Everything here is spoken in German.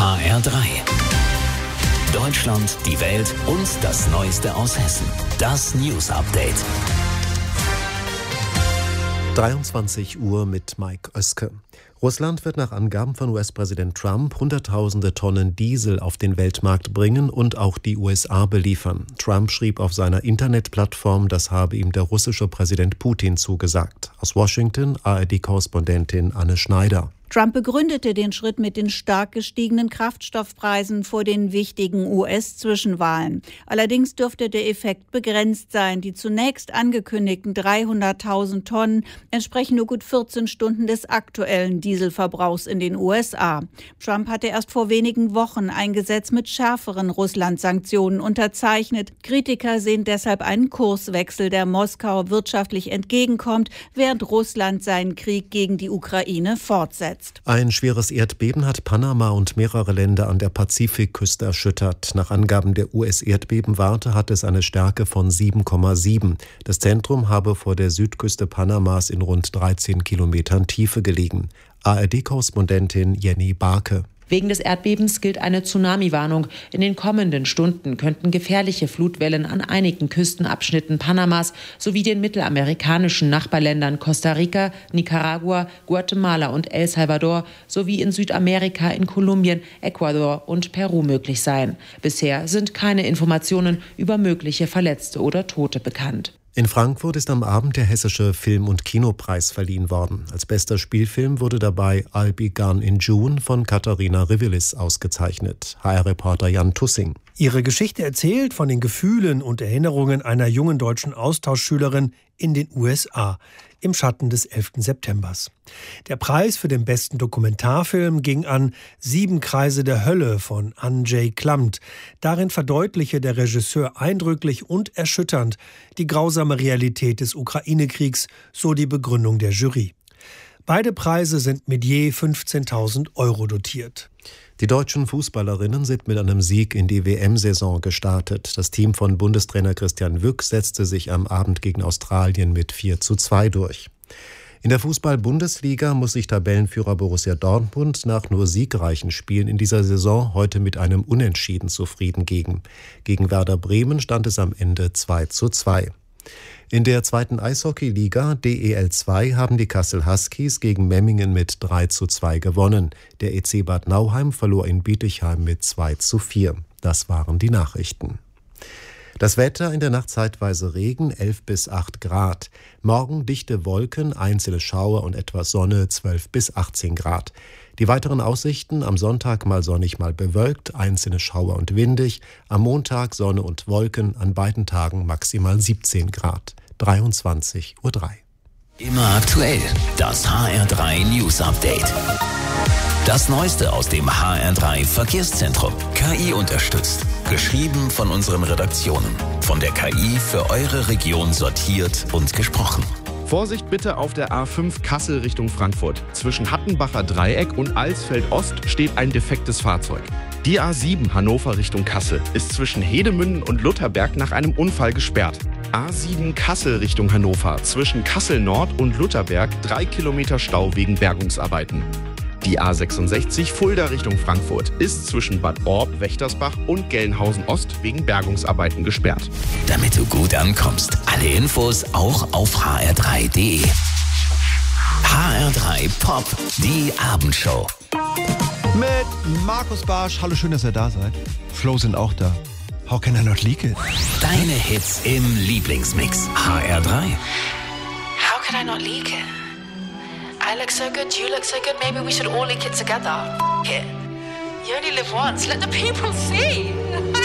HR3. Deutschland, die Welt und das Neueste aus Hessen. Das News Update. 23 Uhr mit Mike Oeske. Russland wird nach Angaben von US-Präsident Trump Hunderttausende Tonnen Diesel auf den Weltmarkt bringen und auch die USA beliefern. Trump schrieb auf seiner Internetplattform, das habe ihm der russische Präsident Putin zugesagt. Aus Washington ARD-Korrespondentin Anne Schneider. Trump begründete den Schritt mit den stark gestiegenen Kraftstoffpreisen vor den wichtigen US-Zwischenwahlen. Allerdings dürfte der Effekt begrenzt sein. Die zunächst angekündigten 300.000 Tonnen entsprechen nur gut 14 Stunden des aktuellen Dieselverbrauchs in den USA. Trump hatte erst vor wenigen Wochen ein Gesetz mit schärferen Russland-Sanktionen unterzeichnet. Kritiker sehen deshalb einen Kurswechsel, der Moskau wirtschaftlich entgegenkommt, während Russland seinen Krieg gegen die Ukraine fortsetzt. Ein schweres Erdbeben hat Panama und mehrere Länder an der Pazifikküste erschüttert. Nach Angaben der US-Erdbebenwarte hat es eine Stärke von 7,7. Das Zentrum habe vor der Südküste Panamas in rund 13 Kilometern Tiefe gelegen. ARD-Korrespondentin Jenny Barke. Wegen des Erdbebens gilt eine Tsunami-Warnung. In den kommenden Stunden könnten gefährliche Flutwellen an einigen Küstenabschnitten Panamas sowie den mittelamerikanischen Nachbarländern Costa Rica, Nicaragua, Guatemala und El Salvador sowie in Südamerika in Kolumbien, Ecuador und Peru möglich sein. Bisher sind keine Informationen über mögliche Verletzte oder Tote bekannt. In Frankfurt ist am Abend der Hessische Film- und Kinopreis verliehen worden. Als bester Spielfilm wurde dabei I'll Be Gone in June von Katharina Rivelis ausgezeichnet. HR-Reporter Jan Tussing. Ihre Geschichte erzählt von den Gefühlen und Erinnerungen einer jungen deutschen Austauschschülerin in den USA im Schatten des 11. Septembers. Der Preis für den besten Dokumentarfilm ging an 7 Kreise der Hölle von Andrzej Klamt. Darin verdeutliche der Regisseur eindrücklich und erschütternd die grausame Realität des Ukraine-Kriegs, so die Begründung der Jury. Beide Preise sind mit je 15.000 € dotiert. Die deutschen Fußballerinnen sind mit einem Sieg in die WM-Saison gestartet. Das Team von Bundestrainer Christian Wück setzte sich am Abend gegen Australien mit 4:2 durch. In der Fußball-Bundesliga muss sich Tabellenführer Borussia Dortmund nach nur siegreichen Spielen in dieser Saison heute mit einem Unentschieden zufrieden geben. Gegen Werder Bremen stand es am Ende 2:2. In der zweiten Eishockeyliga DEL 2 haben die Kassel Huskies gegen Memmingen mit 3:2 gewonnen. Der EC Bad Nauheim verlor in Bietigheim mit 2:4. Das waren die Nachrichten. Das Wetter: in der Nacht zeitweise Regen, 11 bis 8 Grad. Morgen dichte Wolken, einzelne Schauer und etwas Sonne, 12 bis 18 Grad. Die weiteren Aussichten: am Sonntag mal sonnig, mal bewölkt, einzelne Schauer und windig. Am Montag Sonne und Wolken, an beiden Tagen maximal 17 Grad. 23:03 Uhr. Immer aktuell, das HR3 News Update. Das Neueste aus dem HR3 Verkehrszentrum. KI unterstützt. Geschrieben von unseren Redaktionen. Von der KI für eure Region sortiert und gesprochen. Vorsicht bitte auf der A5 Kassel Richtung Frankfurt. Zwischen Hattenbacher Dreieck und Alsfeld Ost steht ein defektes Fahrzeug. Die A7 Hannover Richtung Kassel ist zwischen Hedemünden und Lutherberg nach einem Unfall gesperrt. A7 Kassel Richtung Hannover zwischen Kassel Nord und Lutherberg 3 Kilometer Stau wegen Bergungsarbeiten. Die A66 Fulda Richtung Frankfurt ist zwischen Bad Orb, Wächtersbach und Gelnhausen Ost wegen Bergungsarbeiten gesperrt. Damit du gut ankommst, alle Infos auch auf hr3.de. HR3 Pop, die Abendshow. Mit Markus Barsch. Hallo, schön, dass ihr da seid. Flo sind auch da. How can I not leak it? Deine Hits im Lieblingsmix. HR3. How can I not leak it? I look so good, you look so good, maybe we should all leak it together. Here. You only live once, let the people see.